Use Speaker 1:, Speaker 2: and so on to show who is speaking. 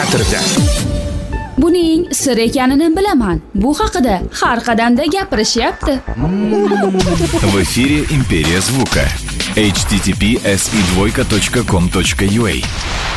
Speaker 1: satrda.
Speaker 2: Buning sir ekanini bilaman. Bu haqida har qadamda gapirishyapti.
Speaker 3: В эфире «Империя звука». https://com.ua